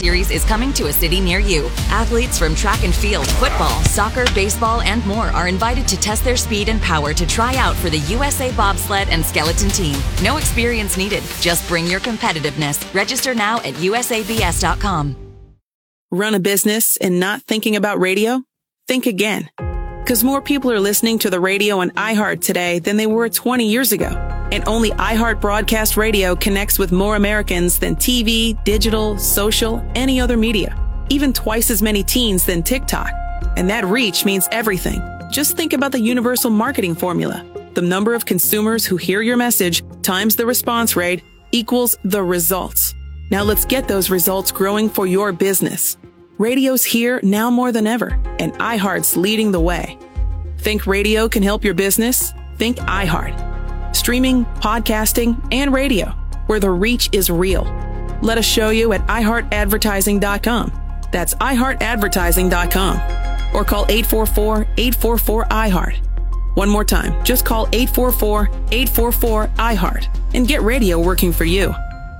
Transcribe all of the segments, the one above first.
Series is coming to a city near you. Athletes from track and field, football, soccer, baseball, and more are invited to test their speed and power to try out for the USA Bobsled and Skeleton Team. No experience needed. Just bring your competitiveness. Register now at usabs.com. Run a business and not thinking about radio? Think again. Because more people are listening to the radio on iHeart today than they were 20 years ago. And only iHeart Broadcast Radio connects with more Americans than TV, digital, social, any other media. Even twice as many teens than TikTok. And that reach means everything. Just think about the universal marketing formula. The number of consumers who hear your message times the response rate equals the results. Now let's get those results growing for your business. Radio's here now more than ever, and iHeart's leading the way. Think radio can help your business? Think iHeart. Streaming, podcasting, and radio, where the reach is real. Let us show you at iHeartAdvertising.com. That's iHeartAdvertising.com. Or call 844-844-iHeart. One more time, just call 844-844-iHeart and get radio working for you.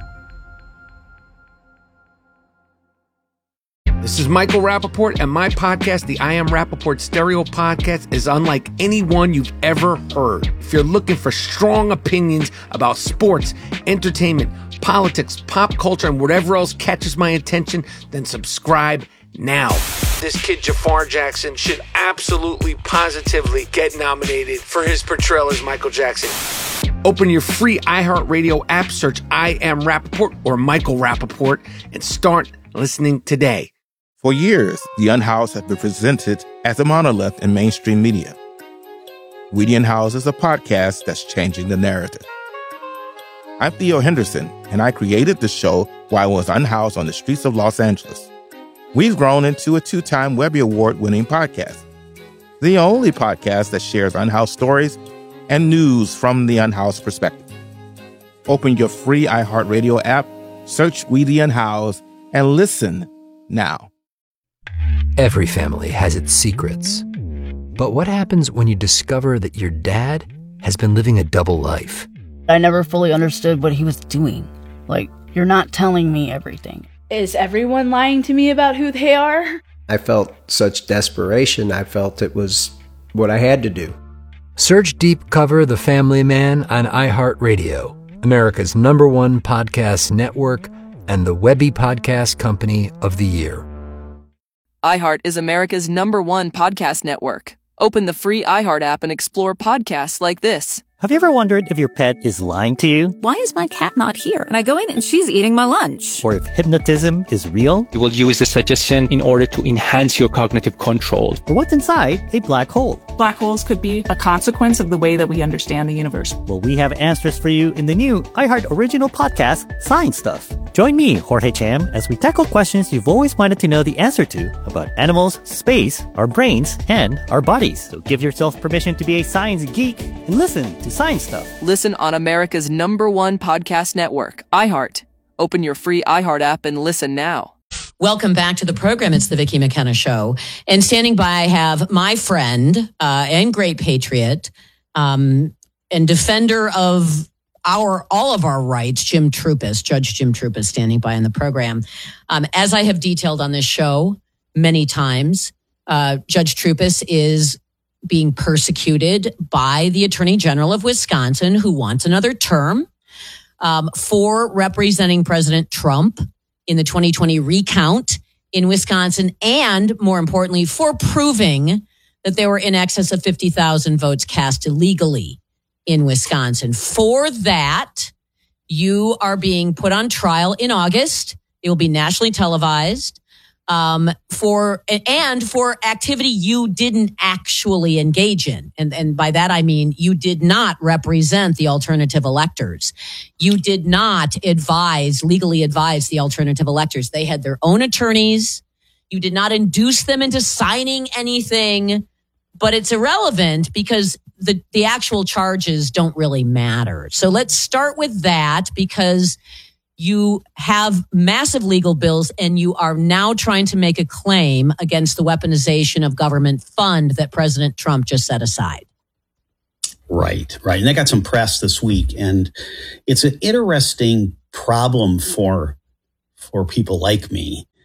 This is Michael Rappaport, and my podcast, the I Am Rappaport Stereo Podcast, is unlike any one you've ever heard. If you're looking for strong opinions about sports, entertainment, politics, pop culture, and whatever else catches my attention, then subscribe now. This kid Jafar Jackson should absolutely, positively get nominated for his portrayal as Michael Jackson. Open your free iHeartRadio app, search I Am Rappaport or Michael Rappaport, and start listening today. For years, The Unhoused have been presented as a monolith in mainstream media. We the Unhoused is a podcast that's changing the narrative. I'm Theo Henderson, and I created the show while I was unhoused on the streets of Los Angeles. We've grown into a 2-time Webby Award-winning podcast, the only podcast that shares unhoused stories and news from the unhoused perspective. Open your free iHeartRadio app, search We the Unhoused, and listen now. Every family has its secrets. But what happens when you discover that your dad has been living a double life? I never fully understood what he was doing. Like, you're not telling me everything. Is everyone lying to me about who they are? I felt such desperation. I felt it was what I had to do. Search Deep Cover The Family Man on iHeartRadio, America's #1 podcast network and the Webby Podcast Company of the Year. iHeart is America's #1 podcast network. Open the free iHeart app and explore podcasts like this. Have you ever wondered if your pet is lying to you? Why is my cat not here? And I go in and she's eating my lunch. Or if hypnotism is real? You will use the suggestion in order to enhance your cognitive control. Or what's inside a black hole? Black holes could be a consequence of the way that we understand the universe. Well, we have answers for you in the new iHeart original podcast, Science Stuff. Join me, Jorge Cham, as we tackle questions you've always wanted to know the answer to about animals, space, our brains, and our bodies. So give yourself permission to be a science geek and listen to Science Stuff. Listen on America's #1 podcast network, iHeart. Open your free iHeart app and listen now. Welcome back to the program. It's the Vicki McKenna Show. And standing by, I have my friend and great patriot and defender of all of our rights, Jim Troupis, Judge Jim Troupis, standing by on the program. As I have detailed on this show many times, Judge Troupis is being persecuted by the Attorney General of Wisconsin, who wants another term for representing President Trump in the 2020 recount in Wisconsin, and more importantly, for proving that there were in excess of 50,000 votes cast illegally in Wisconsin. For that, you are being put on trial in August. It will be nationally televised. For activity you didn't actually engage in. And by that, I mean, you did not represent the alternative electors. You did not legally advise the alternative electors. They had their own attorneys. You did not induce them into signing anything, but it's irrelevant because the actual charges don't really matter. So let's start with that, because you have massive legal bills and you are now trying to make a claim against the weaponization of government fund that President Trump just set aside. Right. And they got some press this week, and it's an interesting problem for people like me.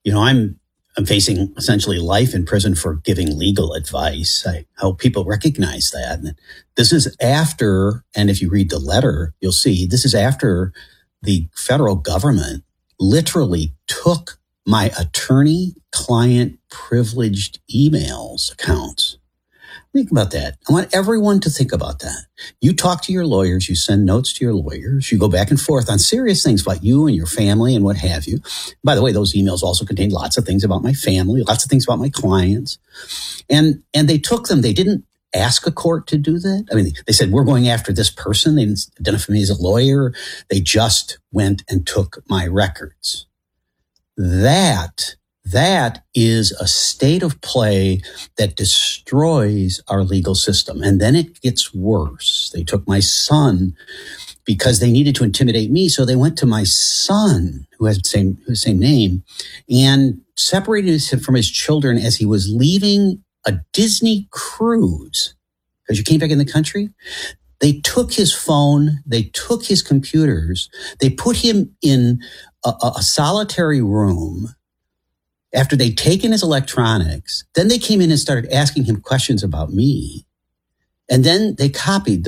I'm facing essentially life in prison for giving legal advice. I hope people recognize that. And this is after, and if you read the letter, you'll see this is after the federal government literally took my attorney-client privileged emails accounts. Think about that. I want everyone to think about that. You talk to your lawyers, you send notes to your lawyers, you go back and forth on serious things about you and your family and what have you. By the way, those emails also contained lots of things about my family, lots of things about my clients. And they took them. They didn't ask a court to do that. I mean, they said, we're going after this person. They didn't identify me as a lawyer. They just went and took my records. That is a state of play that destroys our legal system. And then it gets worse. They took my son because they needed to intimidate me. So they went to my son, who has the same name, and separated him from his children as he was leaving a Disney cruise. Because you came back in the country. They took his phone. They took his computers. They put him in a solitary room. After they'd taken his electronics, then they came in and started asking him questions about me. And then they copied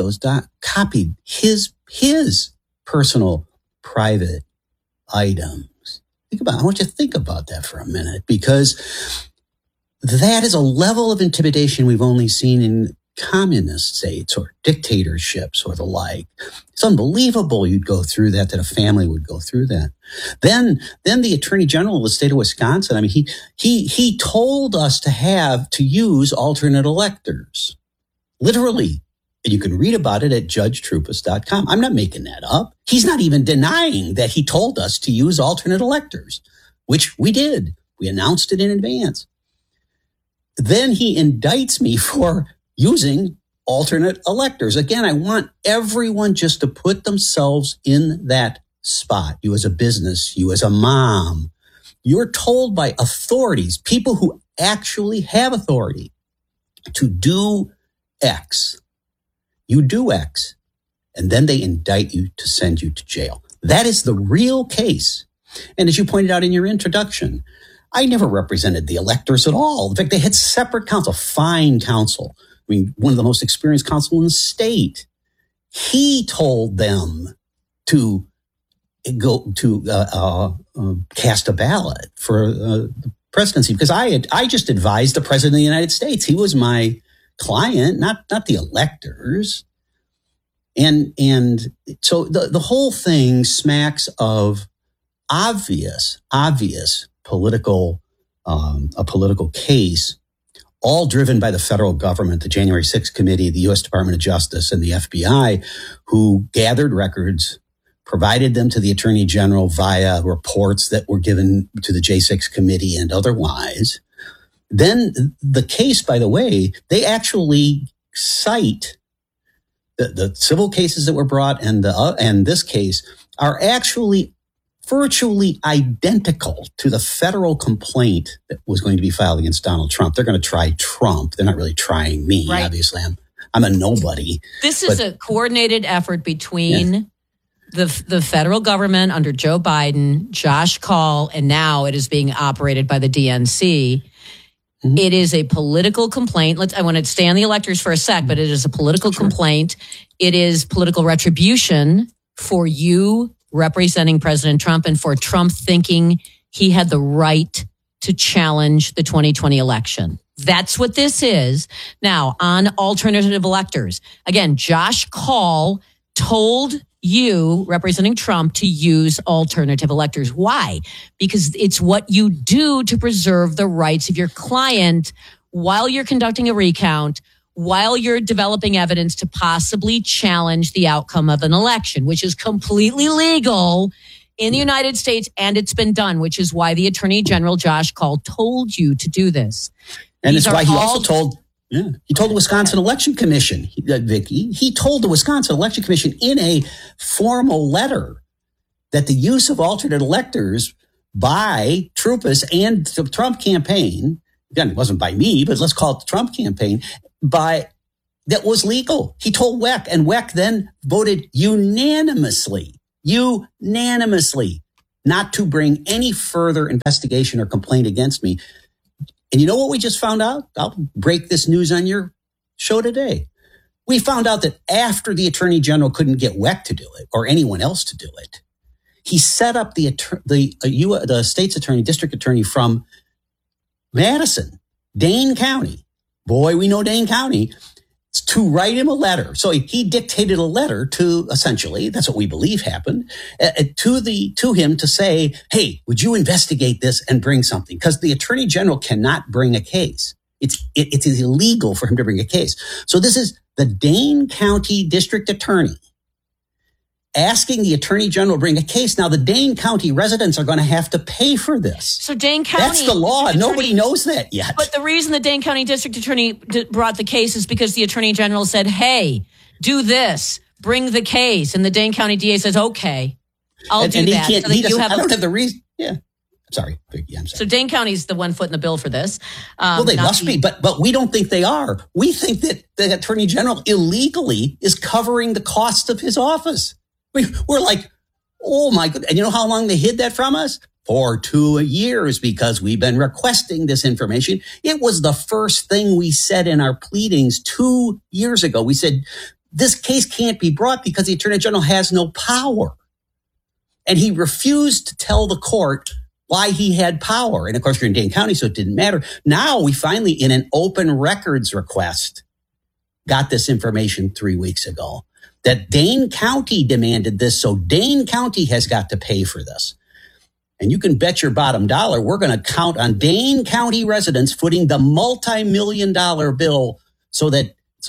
his personal private items. I want you to think about that for a minute, because that is a level of intimidation we've only seen in communist states or dictatorships or the like. It's unbelievable you'd go through that a family would go through that. Then the Attorney General of the state of Wisconsin, I mean, he told us to use alternate electors. Literally. And you can read about it at judgetroupas.com. I'm not making that up. He's not even denying that he told us to use alternate electors, which we did. We announced it in advance. Then he indicts me for using alternate electors. Again, I want everyone just to put themselves in that spot. You as a business, you as a mom, you're told by authorities, people who actually have authority, to do X. You do X, and then they indict you to send you to jail. That is the real case. And as you pointed out in your introduction, I never represented the electors at all. In fact, they had separate counsel, fine counsel. I mean, one of the most experienced counsel in the state. He told them to go to cast a ballot for the presidency, because I just advised the president of the United States. He was my client, not the electors. And so the whole thing smacks of obvious political case, all driven by the federal government, the January 6th committee, the U.S. Department of Justice, and the FBI, who gathered records, provided them to the Attorney General via reports that were given to the J6 committee and otherwise. Then the case, by the way, they actually cite the civil cases that were brought and this case are actually virtually identical to the federal complaint that was going to be filed against Donald Trump. They're going to try Trump. They're not really trying me. Right. Obviously, I'm a nobody. This is a coordinated effort between the federal government under Joe Biden, Josh Kaul, and now it is being operated by the DNC. Mm-hmm. It is a political complaint. I want to stay on the electors for a sec, but it is a political complaint. It is political retribution for you representing President Trump and for Trump thinking he had the right to challenge the 2020 election. That's what this is. Now, on alternative electors, again, Josh Kaul told you, representing Trump, to use alternative electors. Why? Because it's what you do to preserve the rights of your client while you're conducting a recount, while you're developing evidence to possibly challenge the outcome of an election, which is completely legal in the United States, and it's been done, which is why the Attorney General, Josh Kaul, told you to do this. And it's why he also told the Wisconsin Election Commission, Vicki, he told the Wisconsin Election Commission in a formal letter that the use of alternate electors by Troupas and the Trump campaign, again, it wasn't by me, but let's call it the Trump campaign, that was legal. He told WEC, and WEC then voted unanimously not to bring any further investigation or complaint against me. And you know what we just found out? I'll break this news on your show today. We found out that after the Attorney General couldn't get WEC to do it or anyone else to do it, he set up the state's attorney, district attorney from Madison, Dane County. Boy, we know Dane County. To write him a letter. So he dictated a letter to, essentially, that's what we believe happened, to him to say, hey, would you investigate this and bring something? Because the Attorney General cannot bring a case. It is illegal for him to bring a case. So this is the Dane County District Attorney asking the Attorney General to bring a case. Now, the Dane County residents are going to have to pay for this. So Dane County... That's the law. Nobody knows that yet. But the reason the Dane County District Attorney brought the case is because the Attorney General said, hey, do this, bring the case. And the Dane County DA says, okay, I'll do that. I don't have the reason. Yeah. Sorry. Yeah, I'm sorry. So Dane County's the one foot in the bill for this. Well, they must be, but we don't think they are. We think that the Attorney General illegally is covering the cost of his office. We're like, oh my goodness. And you know how long they hid that from us? For 2 years, because we've been requesting this information. It was the first thing we said in our pleadings 2 years ago. We said, this case can't be brought because the Attorney General has no power. And he refused to tell the court why he had power. And of course, you're in Dane County, so it didn't matter. Now we finally, in an open records request, got this information 3 weeks ago. That Dane County demanded this, so Dane County has got to pay for this. And you can bet your bottom dollar we're going to count on Dane County residents footing the multi-million-dollar bill so that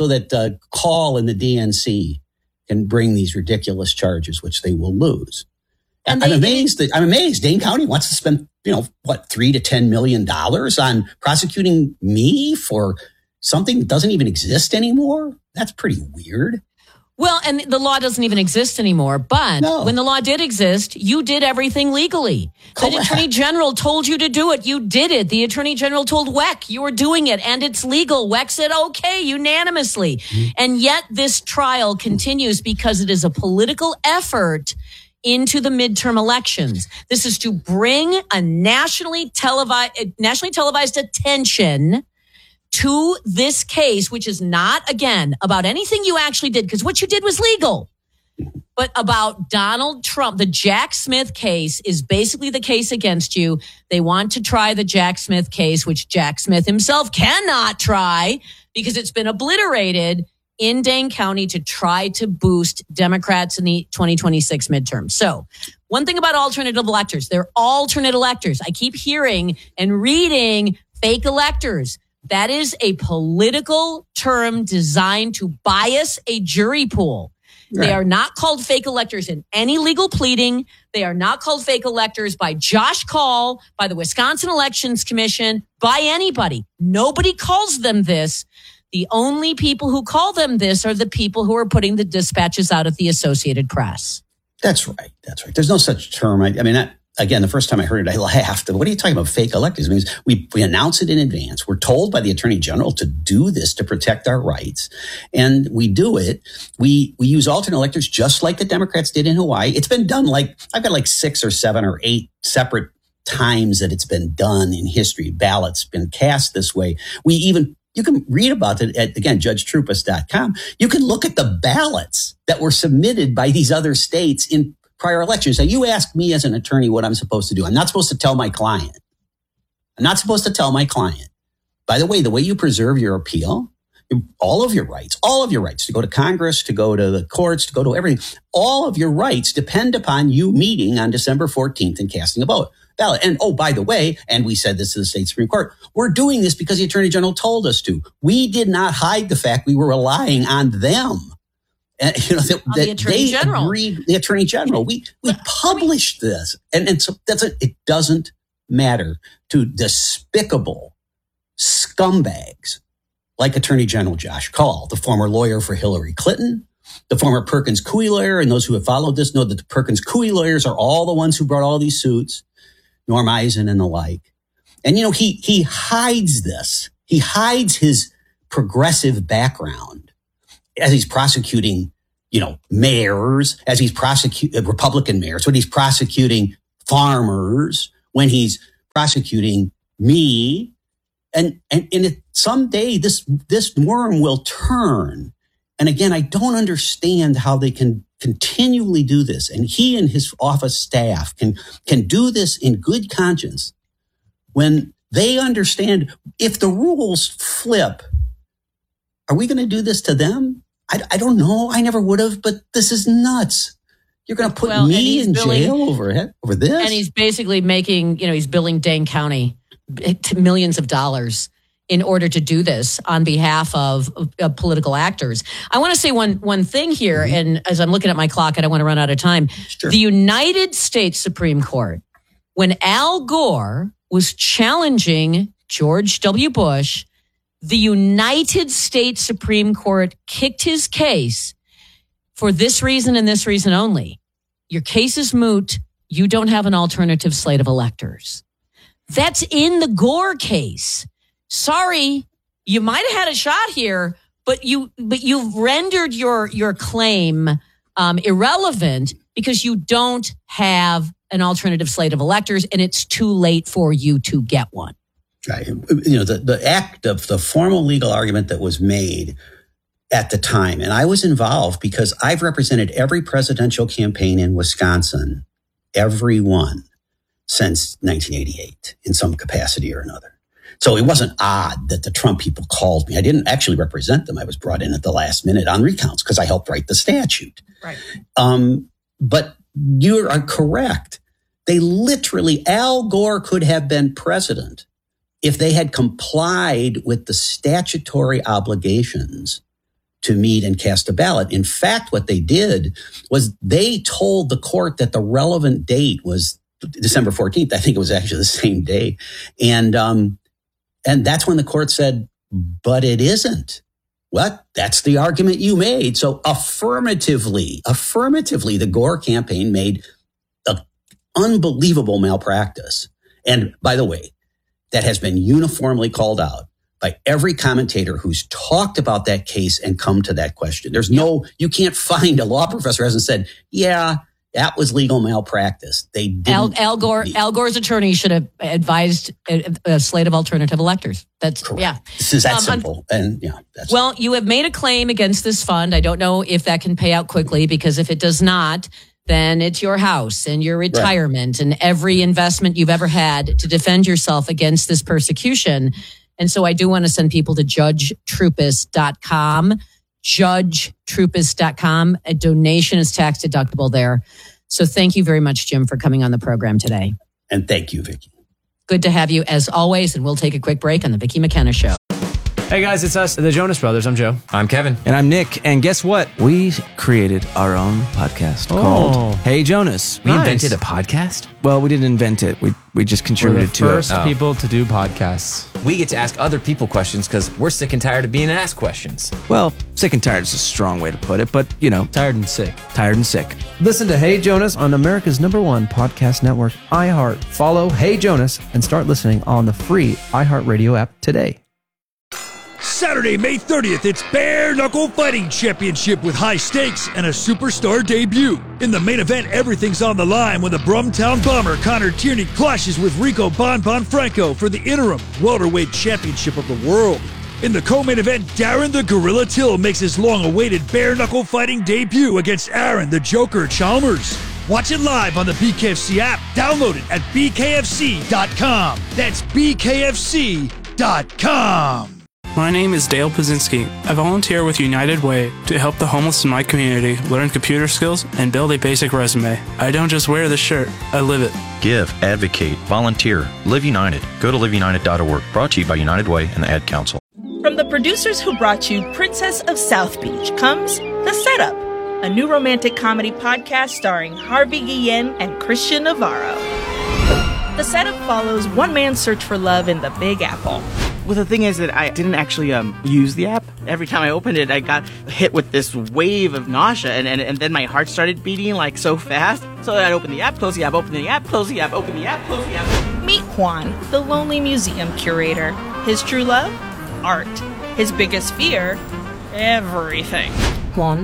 Call and the DNC can bring these ridiculous charges, which they will lose. And I'm amazed. Dane County wants to spend, $3 to $10 million on prosecuting me for something that doesn't even exist anymore. That's pretty weird. Well, and the law doesn't even exist anymore. But when the law did exist, you did everything legally. Correct. The Attorney General told you to do it. You did it. The Attorney General told WEC you were doing it, and it's legal. WEC said, okay, unanimously. Mm-hmm. And yet this trial continues because it is a political effort into the midterm elections. This is to bring a nationally televised attention to this case, which is not, again, about anything you actually did, because what you did was legal, but about Donald Trump. The Jack Smith case is basically the case against you. They want to try the Jack Smith case, which Jack Smith himself cannot try because it's been obliterated in Dane County to try to boost Democrats in the 2026 midterm. So one thing about alternative electors, they're alternate electors. I keep hearing and reading fake electors. That is a political term designed to bias a jury pool. Right. They are not called fake electors in any legal pleading. They are not called fake electors by Josh Call, by the Wisconsin Elections Commission, by anybody. Nobody calls them this. The only people who call them this are the people who are putting the dispatches out at the Associated Press. That's right. That's right. There's no such term. Again, the first time I heard it, I laughed. What are you talking about, fake electors? It means we announce it in advance. We're told by the Attorney General to do this to protect our rights. And we do it. We use alternate electors just like the Democrats did in Hawaii. It's been done I've got 6 or 7 or 8 separate times that it's been done in history. Ballots been cast this way. You can read about it at, again, judgetrupas.com. You can look at the ballots that were submitted by these other states in prior elections. Now, you ask me as an attorney what I'm supposed to do. I'm not supposed to tell my client. By the way you preserve your appeal, all of your rights to go to Congress, to go to the courts, to go to everything, all of your rights depend upon you meeting on December 14th and casting a ballot. And by the way, and we said this to the state Supreme Court, we're doing this because the Attorney General told us to. We did not hide the fact we were relying on them. And, the Attorney General. Agreed, the Attorney General. We published this. And so it doesn't matter to despicable scumbags like Attorney General Josh Call, the former lawyer for Hillary Clinton, the former Perkins Coie lawyer. And those who have followed this know that the Perkins Coie lawyers are all the ones who brought all these suits, Norm Eisen and the like. And, he hides this. He hides his progressive background as he's prosecuting, mayors, as he's prosecuting Republican mayors, when he's prosecuting farmers when he's prosecuting me. And someday this worm will turn. And again, I don't understand how they can continually do this. And he and his office staff can do this in good conscience when they understand if the rules flip, are we going to do this to them? I don't know. I never would have, but this is nuts. You're going to put me in jail over this? And he's basically making, he's billing Dane County millions of dollars in order to do this on behalf of political actors. I want to say one thing here, and as I'm looking at my clock, I don't want to run out of time. Sure. The United States Supreme Court, when Al Gore was challenging George W. Bush, the United States Supreme Court kicked his case for this reason and this reason only. Your case is moot. You don't have an alternative slate of electors. That's in the Gore case. Sorry, you might have had a shot here, but you've rendered your claim irrelevant because you don't have an alternative slate of electors, and it's too late for you to get one. Right. The act of the formal legal argument that was made at the time, and I was involved because I've represented every presidential campaign in Wisconsin, every one, since 1988 in some capacity or another. So it wasn't odd that the Trump people called me. I didn't actually represent them. I was brought in at the last minute on recounts because I helped write the statute. Right. But you are correct. They literally, Al Gore could have been president if they had complied with the statutory obligations to meet and cast a ballot. In fact, what they did was they told the court that the relevant date was December 14th. I think it was actually the same day. And that's when the court said, but it isn't. What? That's the argument you made. So affirmatively, the Gore campaign made an unbelievable malpractice. And by the way, that has been uniformly called out by every commentator who's talked about that case and come to that question. You can't find a law professor who hasn't said, yeah, that was legal malpractice. They didn't. Al Gore's attorney should have advised a slate of alternative electors. That's correct. Yeah. This is that simple. Well, you have made a claim against this fund. I don't know if that can pay out quickly, because if it does not, then it's your house and your retirement and every investment you've ever had to defend yourself against this persecution. And so I do want to send people to judgetrupas.com. judgetrupas.com. A donation is tax deductible there. So thank you very much, Jim, for coming on the program today. And thank you, Vicki. Good to have you as always. And we'll take a quick break on the Vicki McKenna Show. Hey guys, it's us, the Jonas Brothers. I'm Joe. I'm Kevin. And I'm Nick. And guess what? We created our own podcast called Hey Jonas. We invented a podcast? Well, we didn't invent it. We just contributed to it. We're the first people to do podcasts. We get to ask other people questions because we're sick and tired of being asked questions. Well, sick and tired is a strong way to put it, but, tired and sick. Tired and sick. Listen to Hey Jonas on America's #1 podcast network, iHeart. Follow Hey Jonas and start listening on the free iHeartRadio app today. Saturday, May 30th, it's Bare Knuckle Fighting Championship with high stakes and a superstar debut. In the main event, everything's on the line when the Brumtown Bomber Connor Tierney clashes with Rico Bon Franco for the interim welterweight championship of the world. In the co-main event, Darren the Gorilla Till makes his long-awaited Bare Knuckle Fighting debut against Aaron the Joker Chalmers. Watch it live on the BKFC app. Download it at bkfc.com. That's bkfc.com. My name is Dale Pazinski. I volunteer with United Way to help the homeless in my community learn computer skills and build a basic resume. I don't just wear the shirt, I live it. Give, advocate, volunteer, Live United. Go to liveunited.org. Brought to you by United Way and the Ad Council. From the producers who brought you Princess of South Beach comes The Setup, a new romantic comedy podcast starring Harvey Guillen and Christian Navarro. The Setup follows one man's search for love in the Big Apple. Well, the thing is that I didn't actually use the app. Every time I opened it, I got hit with this wave of nausea, and then my heart started beating like so fast. So I opened the app, closed the app, opened the app, closed the app, opened the app, closed the app. Meet Juan, the lonely museum curator. His true love? Art. His biggest fear? Everything. Juan, at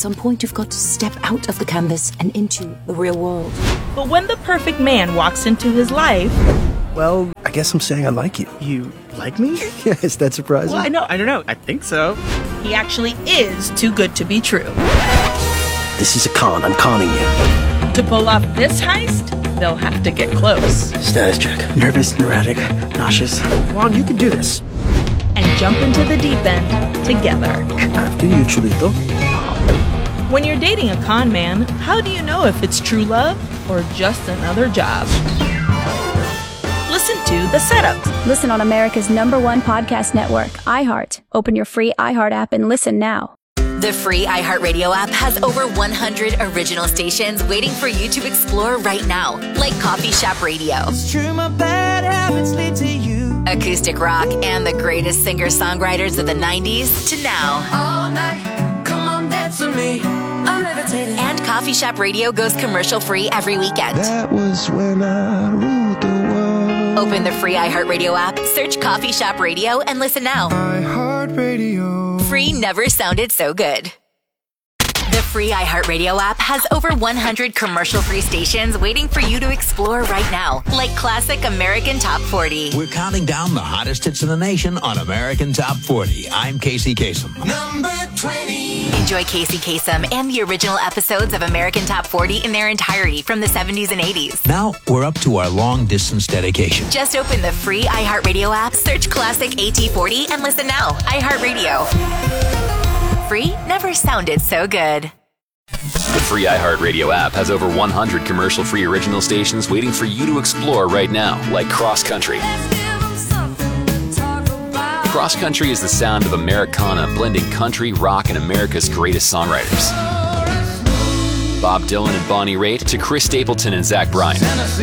some point, you've got to step out of the canvas and into the real world. But when the perfect man walks into his life... Well, I guess I'm saying I like you. You like me? Yeah, is that surprising? Well, I don't know. I think so. He actually is too good to be true. This is a con. I'm conning you. To pull off this heist, they'll have to get close. Status check. Nervous, erratic, nauseous. Come on, you can do this. And jump into the deep end together. After you, Chulito. When you're dating a con man, how do you know if it's true love or just another job? Listen to The Setup. Listen on America's #1 podcast network, iHeart. Open your free iHeart app and listen now. The free iHeartRadio app has over 100 original stations waiting for you to explore right now, like Coffee Shop Radio, It's true, my bad habits lead to you. acoustic rock, and the greatest singer-songwriters of the 90s to now. All night, come on, dance with me. I'm levitating. And Coffee Shop Radio goes commercial-free every weekend. That was when I ruled the world. Open the free iHeartRadio app, search Coffee Shop Radio, and listen now. iHeartRadio. Free never sounded so good. The free iHeartRadio app has over 100 commercial-free stations waiting for you to explore right now, like classic American Top 40. We're counting down the hottest hits in the nation on American Top 40. I'm Casey Kasem. Number 20. Enjoy Casey Kasem and the original episodes of American Top 40 in their entirety from the 70s and 80s. Now we're up to our long-distance dedication. Just open the free iHeartRadio app, search classic AT40, and listen now. iHeartRadio. Free never sounded so good. The free iHeartRadio app has over 100 commercial-free original stations waiting for you to explore right now, like Cross Country. Cross Country is the sound of Americana blending country, rock, and America's greatest songwriters. Bob Dylan and Bonnie Raitt to Chris Stapleton and Zach Bryan.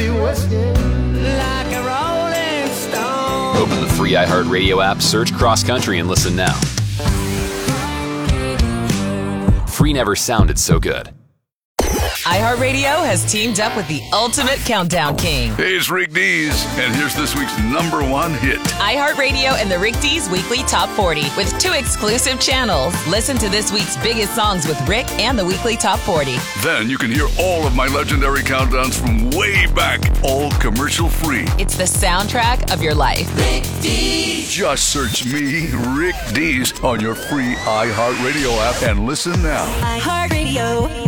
Open the free iHeartRadio app, search Cross Country, and listen now. Free never sounded so good. iHeartRadio has teamed up with the ultimate countdown king. Hey, it's Rick Dees, and here's this week's #1 hit. iHeartRadio and the Rick Dees Weekly Top 40 with 2 exclusive channels. Listen to this week's biggest songs with Rick and the Weekly Top 40. Then you can hear all of my legendary countdowns from way back, all commercial free. It's the soundtrack of your life. Rick Dees. Just search me, Rick Dees, on your free iHeartRadio app and listen now. iHeartRadio.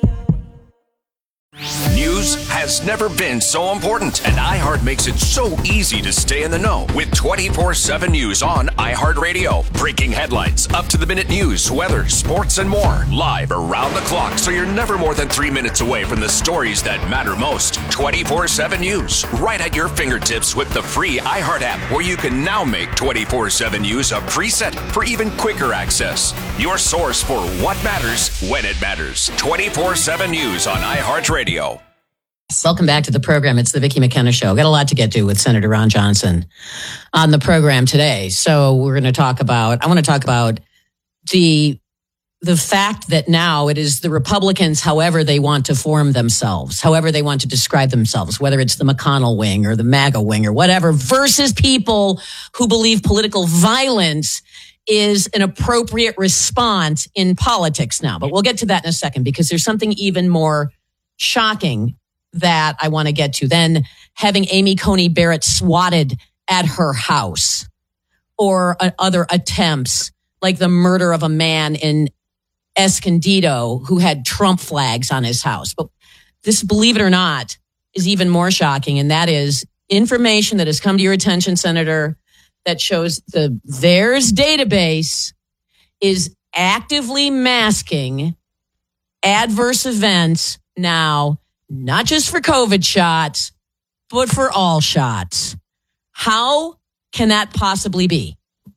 News has never been so important, and iHeart makes it so easy to stay in the know with 24/7 news on iHeartRadio. Breaking headlines, up-to-the-minute news, weather, sports, and more. Live around the clock, so you're never more than 3 minutes away from the stories that matter most. 24/7 news, right at your fingertips with the free iHeart app, where you can now make 24/7 news a preset for even quicker access. Your source for what matters when it matters. 24/7 news on iHeartRadio. Welcome back to the program. It's the Vicki McKenna Show. Got a lot to get to with Senator Ron Johnson on the program today. So we're going to talk about, I want to talk about the fact that now it is the Republicans, however they want to form themselves, however they want to describe themselves, whether it's the McConnell wing or the MAGA wing or whatever, versus people who believe political violence is an appropriate response in politics now. But we'll get to that in a second, because there's something even more shocking that I want to get to than having Amy Coney Barrett swatted at her house, or other attempts like the murder of a man in Escondido who had Trump flags on his house. But this, believe it or not, is even more shocking. And that is information that has come to your attention, Senator, that shows the VAERS database is actively masking adverse events now, not just for COVID shots, but for all shots. How can that possibly be?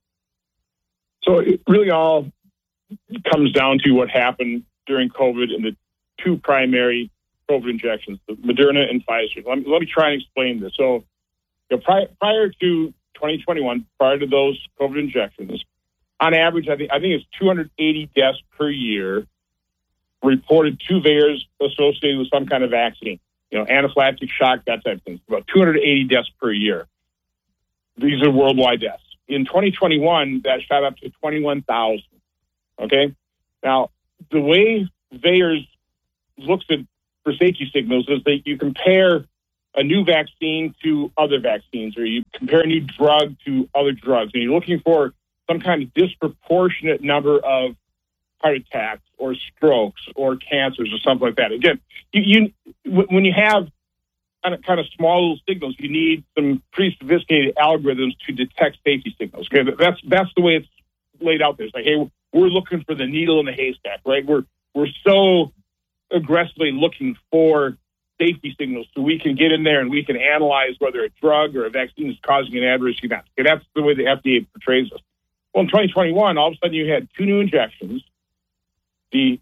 So it really all comes down to what happened during COVID and the 2 primary COVID injections, the Moderna and Pfizer. Let me try and explain this. So prior to 2021, prior to those COVID injections, on average, I think it's 280 deaths per year reported to VAERS associated with some kind of vaccine, anaphylactic shock, that type of thing. About 280 deaths per year. These are worldwide deaths. In 2021, that shot up to 21,000. Okay? Now, the way VAERS looks at for safety signals is that you compare a new vaccine to other vaccines, or you compare a new drug to other drugs, and you're looking for some kind of disproportionate number of heart attacks or strokes or cancers or something like that. Again, when you have kind of small little signals, you need some pretty sophisticated algorithms to detect safety signals. Okay, that's the way it's laid out there. It's like, hey, we're looking for the needle in the haystack, right? We're so aggressively looking for safety signals so we can get in there and we can analyze whether a drug or a vaccine is causing an adverse event. Okay, that's the way the FDA portrays us. Well, in 2021, all of a sudden you had 2 new injections, the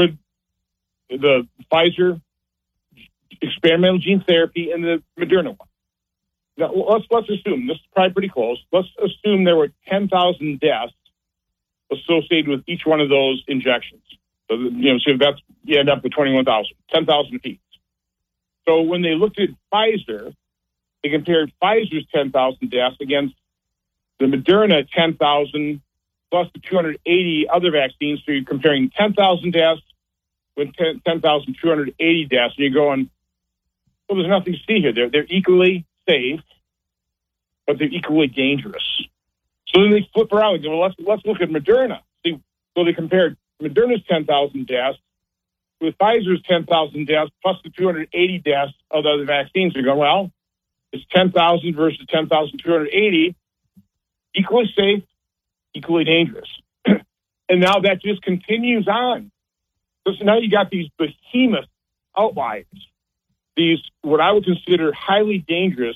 Pfizer experimental gene therapy and the Moderna one. Now, let's assume, this is probably pretty close, let's assume there were 10,000 deaths associated with each one of those injections. So, so that's, you end up with 21,000, 10,000 apiece. So when they looked at Pfizer, they compared Pfizer's 10,000 deaths against the Moderna 10,000 plus the 280 other vaccines. So you're comparing 10,000 deaths with 10,280 deaths. And you're going, well, there's nothing to see here. They're equally safe, but they're equally dangerous. So then they flip around and go, well, let's look at Moderna. See, so they compared Moderna's 10,000 deaths with Pfizer's 10,000 deaths plus the 280 deaths of the other vaccines. You're going, well, it's 10,000 versus 10,280, equally safe, equally dangerous. And now that just continues on. So now you got these behemoth outliers, these what I would consider highly dangerous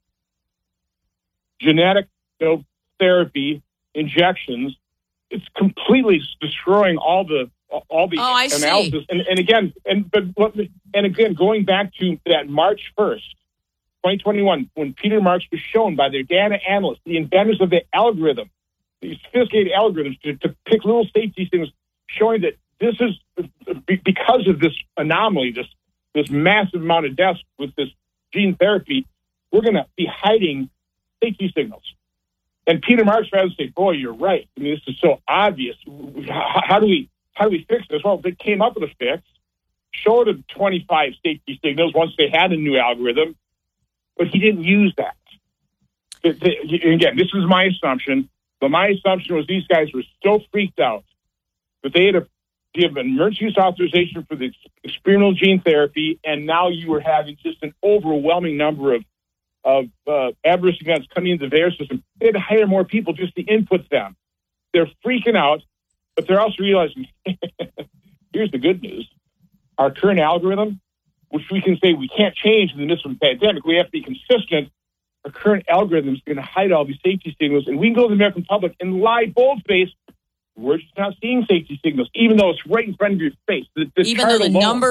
genetic therapy injections. It's completely destroying all the analysis. And again, going back to that March 1st, 2021, when Peter Marks was shown by their data analysts, the inventors of the algorithm, these sophisticated algorithms to pick little safety things, showing that this is because of this anomaly, this massive amount of deaths with this gene therapy, we're going to be hiding safety signals. And Peter Marks rather say, boy, you're right. I mean, this is so obvious. How do we fix this? Well, they came up with a fix, showed him 25 safety signals once they had a new algorithm, but he didn't use that. Again, this is my assumption, but my assumption was these guys were so freaked out that they had to give an emergency use authorization for the experimental gene therapy, and now you were having just an overwhelming number of adverse events coming into the VAERS system. They had to hire more people just to input them. They're freaking out, but they're also realizing, here's the good news. Our current algorithm, which we can say we can't change in the midst of a pandemic, we have to be consistent. Our current algorithm is going to hide all these safety signals, and we can go to the American public and lie bold-faced. We're just not seeing safety signals, even though it's right in front of your face. Even though the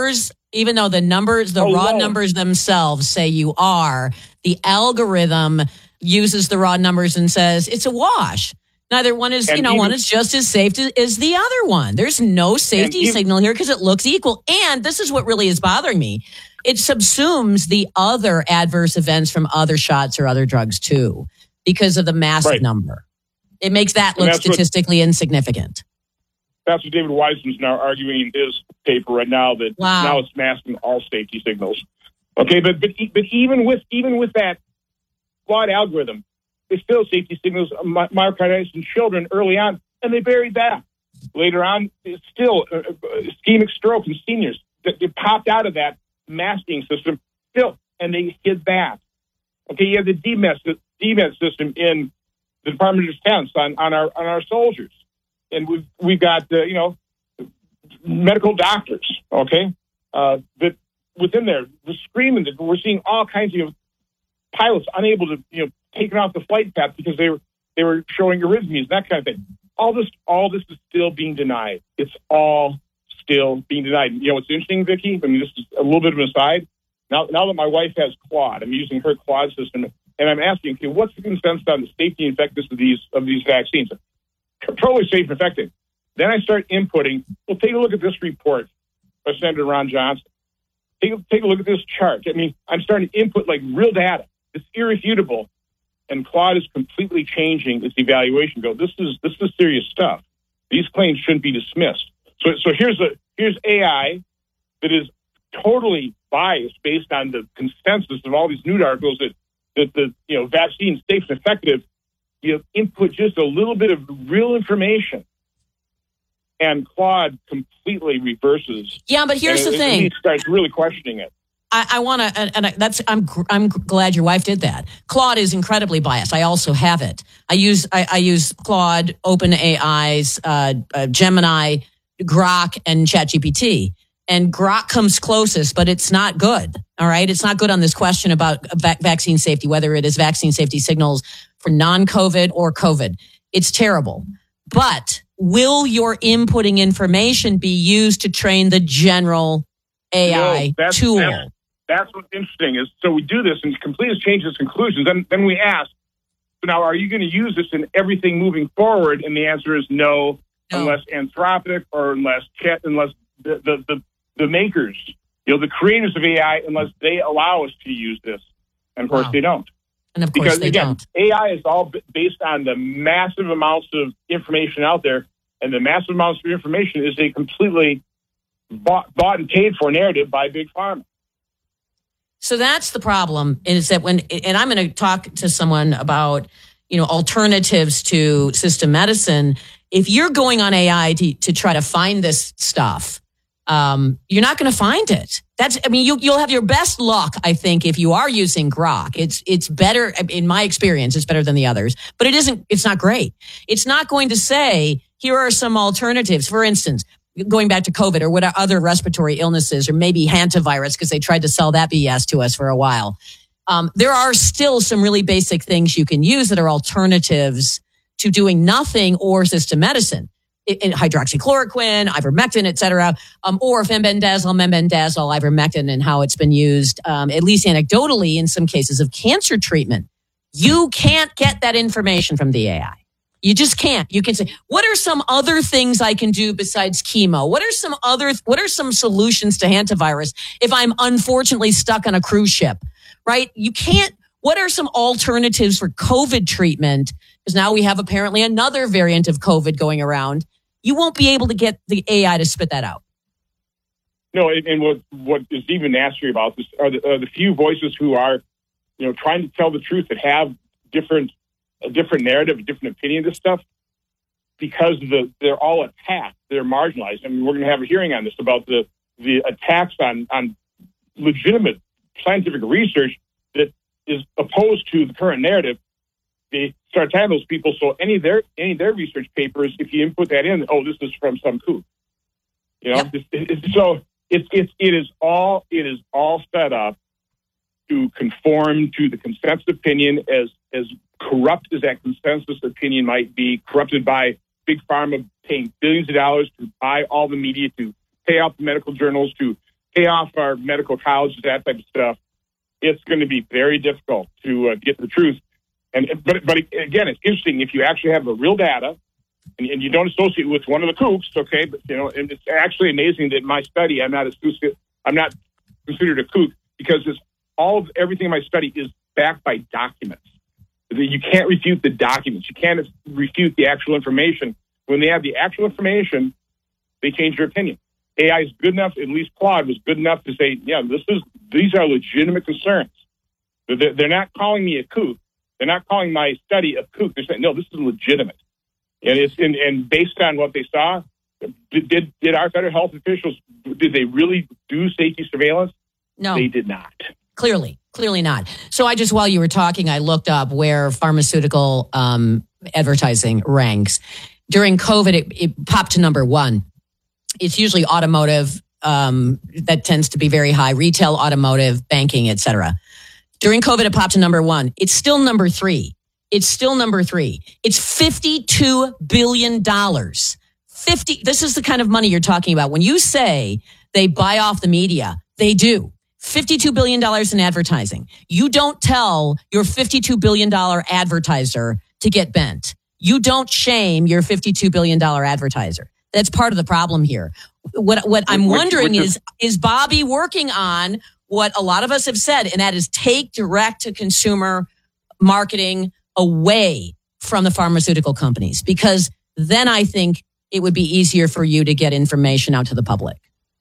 raw numbers themselves say you are, the algorithm uses the raw numbers and says it's a wash. Neither one is, one is just as safe as the other one. There's no safety signal here because it looks equal. And this is what really is bothering me. It subsumes the other adverse events from other shots or other drugs too, because of the massive number. It makes that look statistically insignificant. That's what David Wiseman's now arguing in his paper right now, that now it's masking all safety signals. Okay, but even with that flawed algorithm, there's still safety signals, myocarditis in children early on, and they buried that. Later on, it's still ischemic stroke in seniors. They popped out of that masking system still, and they hid that. Okay, you have the DMED system in the Department of Defense on our soldiers, and we've got medical doctors. Okay, that within there, we're screaming that we're seeing all kinds of pilots unable to taken off the flight path because they were showing arrhythmias, that kind of thing. All this is still being denied. It's all still being denied. What's interesting, Vicki? I mean, this is a little bit of an aside. Now that my wife has Claude, I'm using her Claude system, and I'm asking, okay, what's the consensus on the safety and effectiveness of these vaccines? Totally safe and effective. Then I start inputting. Well, take a look at this report by Senator Ron Johnson. Take a look at this chart. I mean, I'm starting to input like real data. It's irrefutable. And Claude is completely changing its evaluation. This is serious stuff. These claims shouldn't be dismissed. So here's AI that is totally biased based on the consensus of all these news articles that the vaccine is safe and effective. You input just a little bit of real information, and Claude completely reverses. Yeah, but here's the thing: he starts really questioning it. I want to, and that's I'm glad your wife did that. Claude is incredibly biased. I also have it. I use Claude, OpenAI's Gemini, Grok, and ChatGPT. And Grok comes closest, but it's not good. All right, it's not good on this question about vaccine safety, whether it is vaccine safety signals for non-COVID or COVID. It's terrible. But will your inputting information be used to train the general AI tool? That's what's interesting is, so we do this and completely change its conclusions. Then we ask, so now are you going to use this in everything moving forward? And the answer is no. Unless Anthropic or unless the makers, the creators of AI, unless they allow us to use this. And of course they don't. And of course they don't. AI is all based on the massive amounts of information out there. And the massive amounts of information is a completely bought and paid for narrative by Big Pharma. So that's the problem, is that and I'm going to talk to someone about, alternatives to system medicine. If you're going on AI to try to find this stuff, you're not going to find it. You'll have your best luck, I think, if you are using Grok. It's better, in my experience, it's better than the others, but it's not great. It's not going to say, here are some alternatives. For instance, going back to COVID or what other respiratory illnesses, or maybe hantavirus, because they tried to sell that BS to us for a while. There are still some really basic things you can use that are alternatives to doing nothing or system medicine. Hydroxychloroquine, ivermectin, et cetera, or mebendazole, ivermectin, and how it's been used, at least anecdotally in some cases of cancer treatment. You can't get that information from the AI. You just can't. You can say, what are some other things I can do besides chemo? What are some solutions to hantavirus if I'm unfortunately stuck on a cruise ship, right? You can't. What are some alternatives for COVID treatment? Because now we have apparently another variant of COVID going around. You won't be able to get the AI to spit that out. No, and what is even nastier about this are the few voices who are, trying to tell the truth, that have a different narrative, a different opinion of this stuff, because they're all attacked. They're marginalized. I mean, we're going to have a hearing on this about the attacks on legitimate scientific research that is opposed to the current narrative. They start attacking those people. So any of their research papers, if you input that in, this is from some kook. Yep. So it is all set up to conform to the consensus opinion, as corrupt as that consensus opinion might be, corrupted by Big Pharma paying billions of dollars to buy all the media, to pay off the medical journals, to pay off our medical colleges, that type of stuff. It's going to be very difficult to get the truth. But again, it's interesting if you actually have the real data and you don't associate with one of the kooks, okay? But and it's actually amazing that in my study I'm not considered a kook, because everything in my study is backed by documents. You can't refute the documents. You can't refute the actual information. When they have the actual information, they change their opinion. AI is good enough, at least Claude was good enough to say, these are legitimate concerns. They're not calling me a kook. They're not calling my study a kook. They're saying, no, this is legitimate. And based on what they saw, did our federal health officials, did they really do safety surveillance? No. They did not. Clearly not. So while you were talking, I looked up where pharmaceutical advertising ranks. During COVID, it popped to number 1. It's usually automotive. That tends to be very high. Retail, automotive, banking, et cetera. During COVID, it popped to number 1. It's still number 3. It's $52 billion. This is the kind of money you're talking about. When you say they buy off the media, they do. $52 billion in advertising. You don't tell your $52 billion advertiser to get bent. You don't shame your $52 billion advertiser. That's part of the problem here. What I'm wondering is Bobby working on what a lot of us have said, and that is take direct-to-consumer marketing away from the pharmaceutical companies, because then I think it would be easier for you to get information out to the public?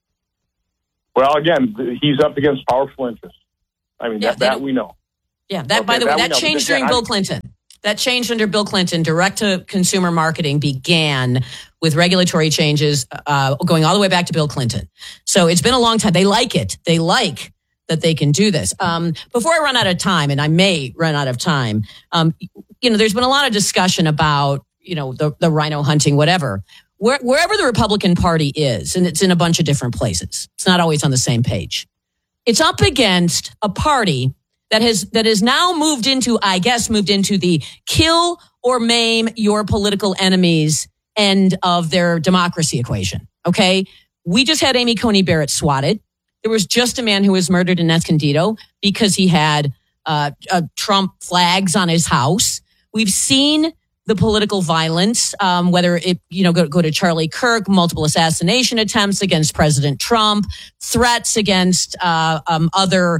Well, again, he's up against powerful interests. I mean, that we know. Yeah, by the way, that changed during Bill Clinton. That changed under Bill Clinton. Direct-to-consumer marketing began with regulatory changes going all the way back to Bill Clinton. So it's been a long time. They like it. They like that they can do this. Before I run out of time, and I may run out of time, there's been a lot of discussion about, the rhino hunting, whatever. Wherever the Republican Party is, and it's in a bunch of different places, it's not always on the same page. It's up against a party that has now moved into the kill or maim your political enemies end of their democracy equation. Okay. We just had Amy Coney Barrett swatted. There was just a man who was murdered in Escondido because he had Trump flags on his house. We've seen the political violence, whether it, go to Charlie Kirk, multiple assassination attempts against President Trump, threats against other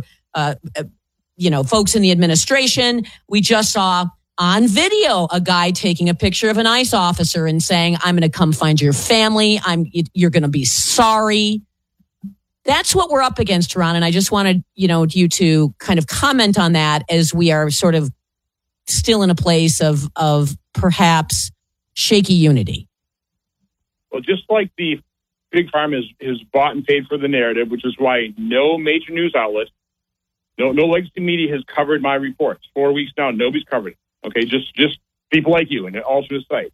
folks in the administration. We just saw on video a guy taking a picture of an ICE officer and saying, "I'm going to come find your family. You're going to be sorry." That's what we're up against, Ron. And I just wanted, you to kind of comment on that as we are sort of still in a place of perhaps shaky unity. Well, just like the big pharma has bought and paid for the narrative, which is why no major news outlet, no legacy media has covered my reports. 4 weeks now, nobody's covered it. Okay, just people like you and alternate sites.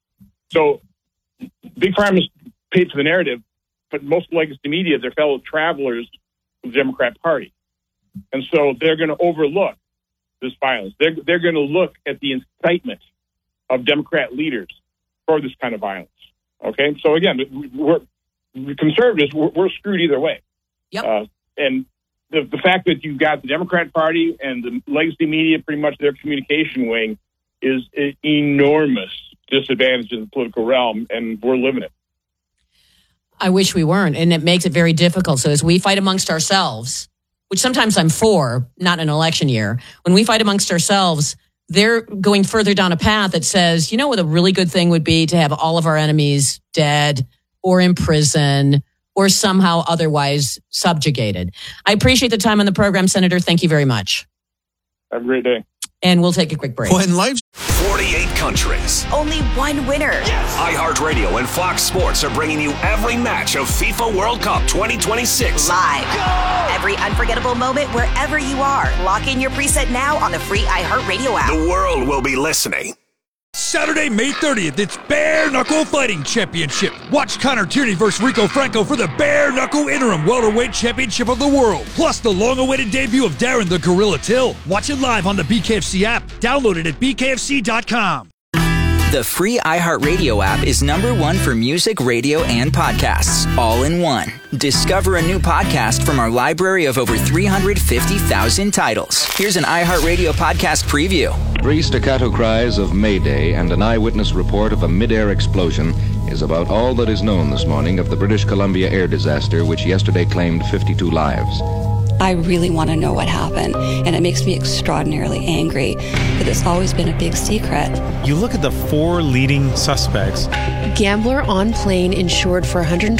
So big pharma has paid for the narrative, but most legacy media, they're fellow travelers of the Democrat Party. And so they're going to overlook this violence. They're going to look at the incitement of Democrat leaders for this kind of violence. Okay? So again, we're conservatives, we're screwed either way. Yep. And the fact that you've got the Democrat Party and the legacy media, pretty much their communication wing, is an enormous disadvantage in the political realm, and we're living it. I wish we weren't, and it makes it very difficult. So as we fight amongst ourselves, which sometimes I'm for, not in an election year, when we fight amongst ourselves, they're going further down a path that says, what a really good thing would be to have all of our enemies dead or in prison or somehow otherwise subjugated. I appreciate the time on the program, Senator. Thank you very much. Have a great day. And we'll take a quick break. When life's 48 countries. Only one winner. Yes. iHeartRadio and Fox Sports are bringing you every match of FIFA World Cup 2026. Live. Go! Every unforgettable moment wherever you are. Lock in your preset now on the free iHeartRadio app. The world will be listening. Saturday, May 30th, it's Bare Knuckle Fighting Championship. Watch Connor Tierney versus Rico Franco for the Bare Knuckle Interim Welterweight Championship of the World. Plus the long-awaited debut of Darren the Gorilla Till. Watch it live on the BKFC app. Download it at bkfc.com. The free iHeartRadio app is #1 for music, radio, and podcasts, all in one. Discover a new podcast from our library of over 350,000 titles. Here's an iHeartRadio podcast preview. 3 staccato cries of Mayday and an eyewitness report of a mid-air explosion is about all that is known this morning of the British Columbia air disaster, which yesterday claimed 52 lives. I really want to know what happened, and it makes me extraordinarily angry that it's always been a big secret. You look at the 4 leading suspects. Gambler on plane insured for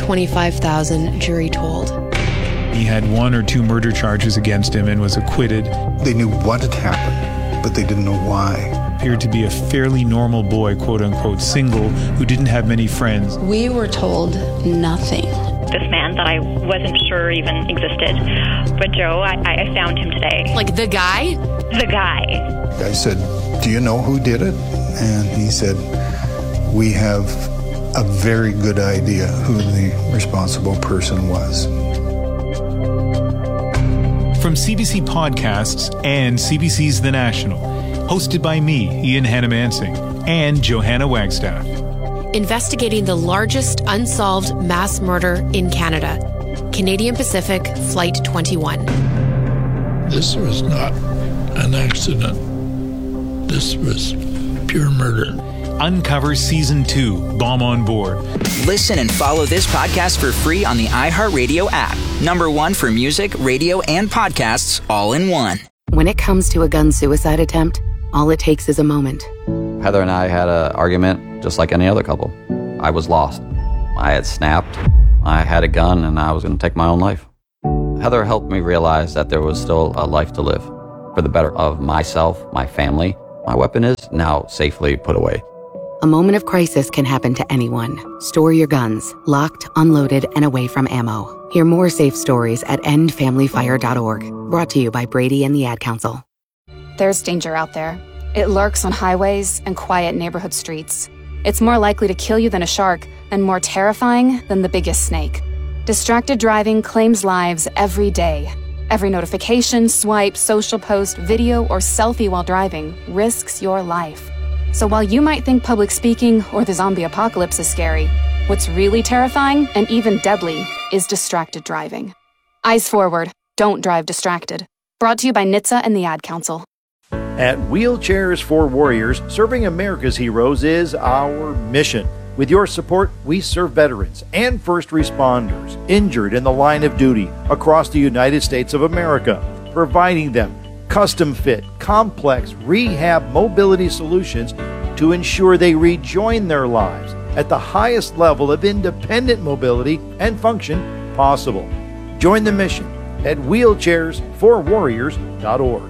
$125,000, jury told. He had 1 or 2 murder charges against him and was acquitted. They knew what had happened, but they didn't know why. Appeared to be a fairly normal boy, quote unquote, single, who didn't have many friends. We were told nothing. This man that I wasn't sure even existed. But Joe, I found him today. Like the guy? The guy. I said, "Do you know who did it?" And he said, "We have a very good idea who the responsible person was." From CBC Podcasts and CBC's The National, hosted by me, Ian Hannah-Mansing, and Johanna Wagstaff. Investigating the largest unsolved mass murder in Canada. Canadian Pacific Flight 21. This was not an accident. This was pure murder. Uncover Season 2, Bomb on Board. Listen and follow this podcast for free on the iHeartRadio app. #1 for music, radio, and podcasts, all in one. When it comes to a gun suicide attempt, all it takes is a moment. Heather and I had an argument just like any other couple. I was lost. I had snapped. I had a gun, and I was going to take my own life. Heather helped me realize that there was still a life to live for the better of myself, my family. My weapon is now safely put away. A moment of crisis can happen to anyone. Store your guns, locked, unloaded, and away from ammo. Hear more safe stories at endfamilyfire.org. Brought to you by Brady and the Ad Council. There's danger out there. It lurks on highways and quiet neighborhood streets. It's more likely to kill you than a shark, and more terrifying than the biggest snake. Distracted driving claims lives every day. Every notification, swipe, social post, video, or selfie while driving risks your life. So while you might think public speaking or the zombie apocalypse is scary, what's really terrifying and even deadly is distracted driving. Eyes forward. Don't drive distracted. Brought to you by NHTSA and the Ad Council. At Wheelchairs for Warriors, serving America's heroes is our mission. With your support, we serve veterans and first responders injured in the line of duty across the United States of America, providing them custom-fit, complex rehab mobility solutions to ensure they rejoin their lives at the highest level of independent mobility and function possible. Join the mission at wheelchairsforwarriors.org.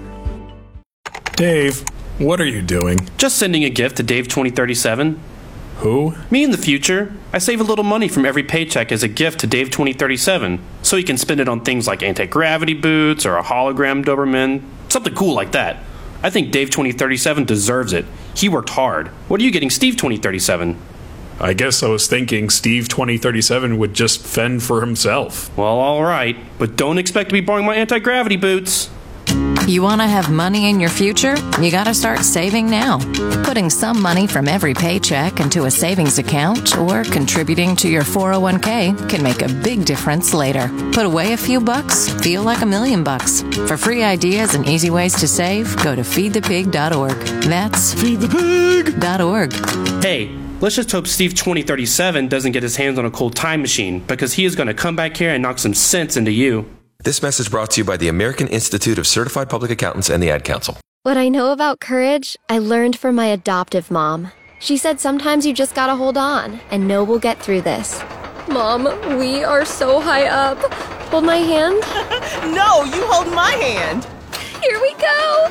Dave, what are you doing? Just sending a gift to Dave 2037. Who? Me in the future. I save a little money from every paycheck as a gift to Dave 2037, so he can spend it on things like anti-gravity boots or a hologram Doberman, something cool like that. I think Dave 2037 deserves it. He worked hard. What are you getting Steve 2037? I guess I was thinking Steve 2037 would just fend for himself. Well, all right, but don't expect to be borrowing my anti-gravity boots. You want to have money in your future? You got to start saving now. Putting some money from every paycheck into a savings account or contributing to your 401k can make a big difference later. Put away a few bucks, feel like $1 million. For free ideas and easy ways to save, go to feedthepig.org. That's feedthepig.org. Hey, let's just hope Steve 2037 doesn't get his hands on a cold time machine, because he is going to come back here and knock some sense into you. This message brought to you by the American Institute of Certified Public Accountants and the Ad Council. What I know about courage, I learned from my adoptive mom. She said sometimes you just gotta hold on and know we'll get through this. Mom, we are so high up. Hold my hand. No, you hold my hand. Here we go.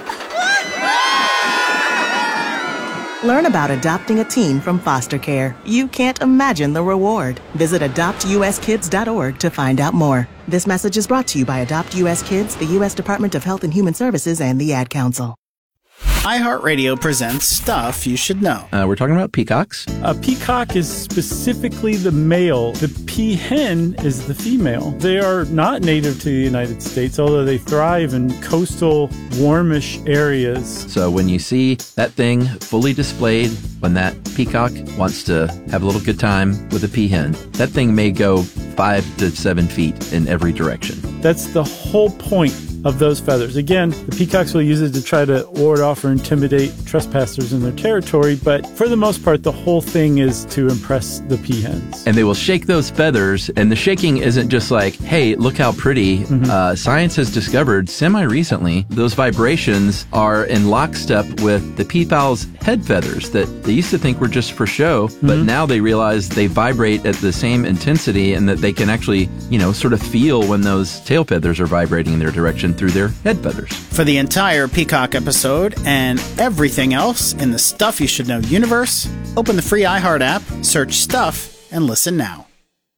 Learn about adopting a teen from foster care. You can't imagine the reward. Visit adoptuskids.org to find out more. This message is brought to you by Adopt US Kids, the U.S. Department of Health and Human Services, and the Ad Council. iHeartRadio presents Stuff You Should Know. We're talking about peacocks. A peacock is specifically the male. The peahen is the female. They are not native to the United States, although they thrive in coastal, warmish areas. So when you see that thing fully displayed, when that peacock wants to have a little good time with a peahen, that thing may go 5 to 7 feet in every direction. That's the whole point of those feathers. Again, the peacocks will use it to try to ward off or intimidate trespassers in their territory, but for the most part, the whole thing is to impress the peahens. And they will shake those feathers, and the shaking isn't just like, hey, look how pretty. Science has discovered semi-recently those vibrations are in lockstep with the peafowl's head feathers that they used to think were just for show, but now they realize they vibrate at the same intensity and that they can actually, sort of feel when those tail feathers are vibrating in their direction through their head feathers. For the entire Peacock episode and everything else in the Stuff You Should Know universe, open the free iHeart app, search Stuff, and listen now.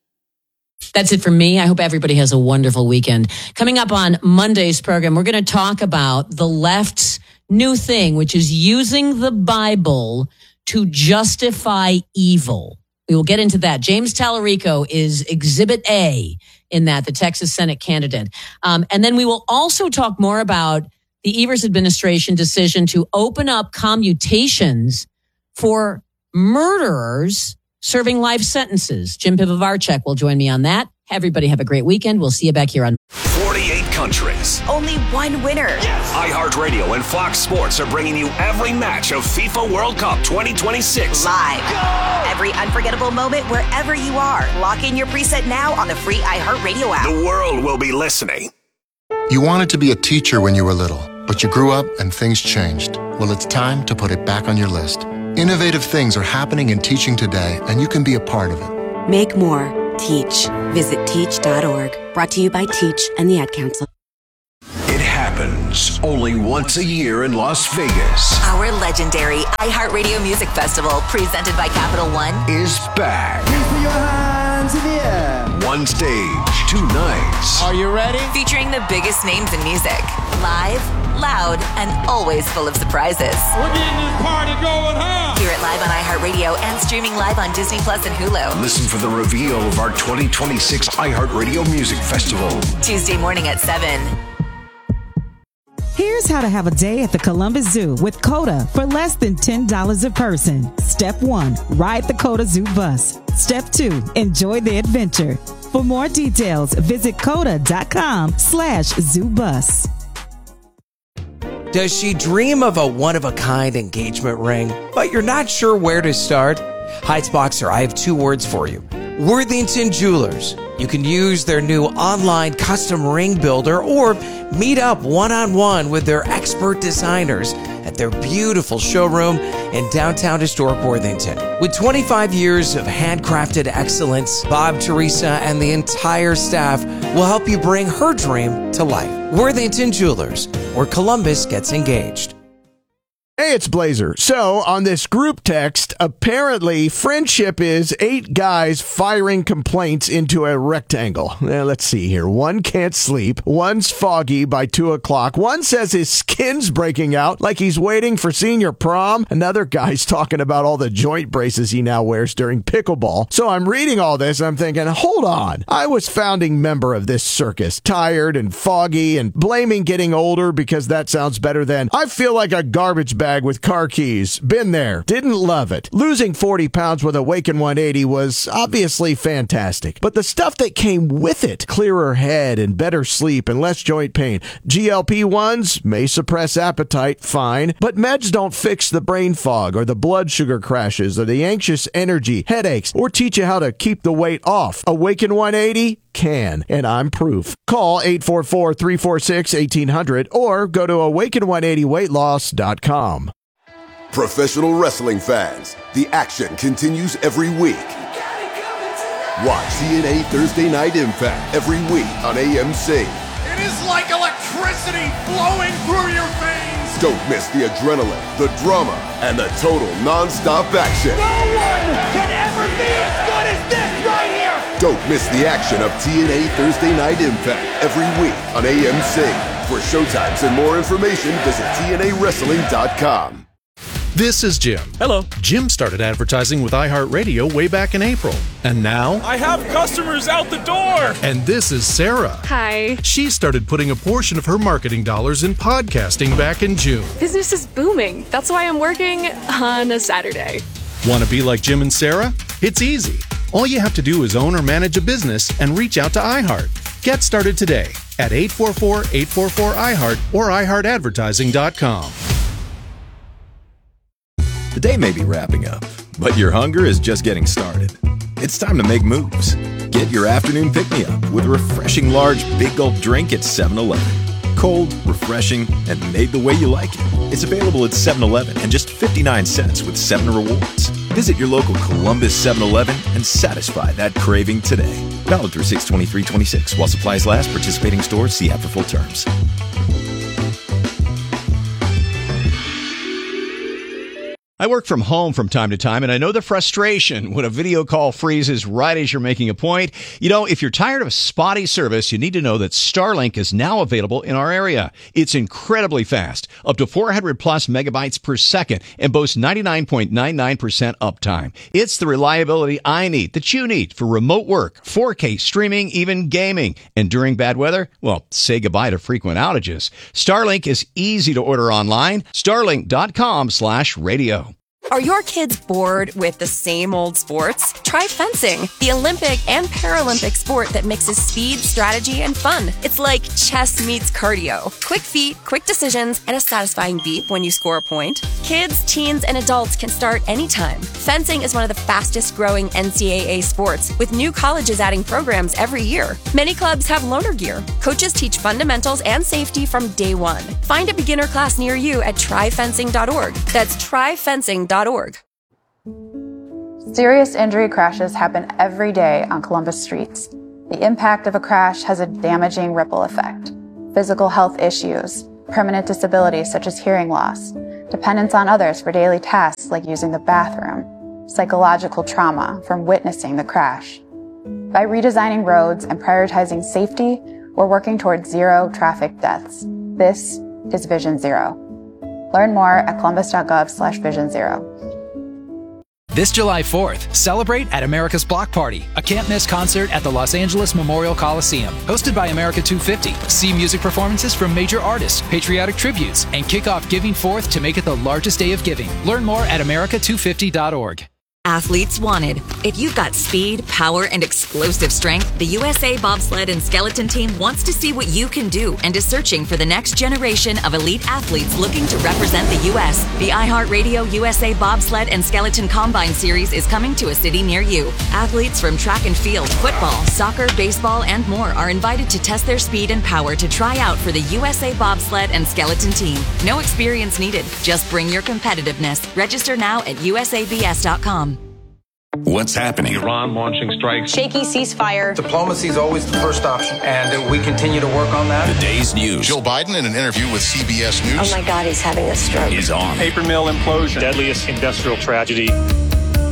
That's it for me. I hope everybody has a wonderful weekend. Coming up on Monday's program, we're going to talk about the left's new thing, which is using the Bible to justify evil. We will get into that. James Tallarico is Exhibit A in that, the Texas Senate candidate. And then we will also talk more about the Evers administration decision to open up commutations for murderers serving life sentences. Jim Pivovarchuk will join me on that. Everybody have a great weekend. We'll see you back here on 48 countries. Only one winner. Yes. iHeartRadio and Fox Sports are bringing you every match of FIFA World Cup 2026. Live. Go! Every unforgettable moment wherever you are. Lock in your preset now on the free iHeartRadio app. The world will be listening. You wanted to be a teacher when you were little, but you grew up and things changed. Well, it's time to put it back on your list. Innovative things are happening in teaching today, and you can be a part of it. Make more. Teach. Visit teach.org. Brought to you by Teach and the Ad Council. It happens only once a year in Las Vegas. Our legendary iHeartRadio Music Festival, presented by Capital One, Is back. Put your hands in the air. One stage, 2 nights. Are you ready? featuring the biggest names in music. Live, loud, and always full of surprises. We're getting this party going, huh? Hear it live on iHeartRadio and streaming live on Disney Plus and Hulu. Listen for the reveal of our 2026 iHeartRadio Music Festival. Tuesday morning at 7. Here's how to have a day at the Columbus Zoo with CODA for less than $10 a person. Step 1, ride the CODA Zoo bus. Step 2, enjoy the adventure. For more details, visit coda.com/zoobus. Does she dream of a one-of-a-kind engagement ring, but you're not sure where to start? Heights Boxer, I have 2 words for you. Worthington Jewelers. You can use their new online custom ring builder or meet up one-on-one with their expert designers at their beautiful showroom in downtown historic Worthington. With 25 years of handcrafted excellence, Bob, Teresa, and the entire staff will help you bring her dream to life. Worthington Jewelers, where Columbus gets engaged. Hey, it's Blazer. So, on this group text, apparently friendship is 8 guys firing complaints into a rectangle. Let's see here. 1 can't sleep. 1's foggy by 2 o'clock. 1 says his skin's breaking out like he's waiting for senior prom. Another guy's talking about all the joint braces he now wears during pickleball. So I'm reading all this and I'm thinking, hold on. I was founding member of this circus, tired and foggy and blaming getting older because that sounds better than I feel like a garbage bag with car keys. Been there. Didn't love it. Losing 40 pounds with Awaken 180 was obviously fantastic. But the stuff that came with it, clearer head and better sleep and less joint pain. GLP-1s may suppress appetite, fine. But meds don't fix the brain fog or the blood sugar crashes or the anxious energy, headaches, or teach you how to keep the weight off. Awaken 180 can, and I'm proof. Call 844-346-1800 or go to awaken180weightloss.com. Professional wrestling fans, the action continues every week. Watch TNA Thursday Night Impact every week on AMC. It is like electricity flowing through your veins. Don't miss the adrenaline, the drama, and the total non-stop action. No one can ever be as good as this right here. Don't miss the action of TNA Thursday Night Impact every week on AMC. For showtimes and more information, visit TNAWrestling.com. This is Jim. Hello. Jim started advertising with iHeartRadio way back in April. And now... I have customers out the door! And this is Sarah. Hi. She started putting a portion of her marketing dollars in podcasting back in June. Business is booming. That's why I'm working on a Saturday. Want to be like Jim and Sarah? It's easy. All you have to do is own or manage a business and reach out to iHeart. Get started today at 844-844-iHeart or iHeartAdvertising.com. The day may be wrapping up, but your hunger is just getting started. It's time to make moves. Get your afternoon pick-me-up with a refreshing large Big Gulp drink at 7-Eleven. Cold, refreshing, and made the way you like it. It's available at 7-Eleven and just 59 cents with 7 rewards. Visit your local Columbus 7-Eleven and satisfy that craving today. Valid through 6/23/26 while supplies last. Participating stores, see app for full terms. I work from home from time to time, and I know the frustration when a video call freezes right as you're making a point. You know, if you're tired of spotty service, you need to know that Starlink is now available in our area. It's incredibly fast, up to 400 plus megabytes per second, and boasts 99.99% uptime. It's the reliability I need, that you need, for remote work, 4K streaming, even gaming. And during bad weather, well, say goodbye to frequent outages. Starlink is easy to order online. Starlink.com/radio. Are your kids bored with the same old sports? Try fencing, the Olympic and Paralympic sport that mixes speed, strategy, and fun. It's like chess meets cardio. Quick feet, quick decisions, and a satisfying beep when you score a point. Kids, teens, and adults can start anytime. Fencing is one of the fastest growing NCAA sports, with new colleges adding programs every year. Many clubs have loaner gear. Coaches teach fundamentals and safety from day one. Find a beginner class near you at tryfencing.org. That's tryfencing.org. Serious injury crashes happen every day on Columbus streets. The impact of a crash has a damaging ripple effect. Physical health issues, permanent disabilities such as hearing loss, dependence on others for daily tasks like using the bathroom, psychological trauma from witnessing the crash. By redesigning roads and prioritizing safety, we're working towards zero traffic deaths. This is Vision Zero. Learn more at columbus.gov/Vision Zero. This July 4th, celebrate at America's Block Party, a can't-miss concert at the Los Angeles Memorial Coliseum. Hosted by America 250. See music performances from major artists, patriotic tributes, and kick off Giving Forth to make it the largest day of giving. Learn more at america250.org. Athletes wanted. If you've got speed, power, and explosive strength, the USA Bobsled and Skeleton Team wants to see what you can do and is searching for the next generation of elite athletes looking to represent the U.S. The iHeartRadio USA Bobsled and Skeleton Combine Series is coming to a city near you. Athletes from track and field, football, soccer, baseball, and more are invited to test their speed and power to try out for the USA Bobsled and Skeleton Team. No experience needed. Just bring your competitiveness. Register now at usabs.com. What's happening? Iran launching strikes. Shaky ceasefire. Diplomacy is always the first option, and we continue to work on that. The day's news. Joe Biden, in an interview with CBS News. Oh my God, he's having a stroke. Is on. Paper mill implosion. Deadliest industrial tragedy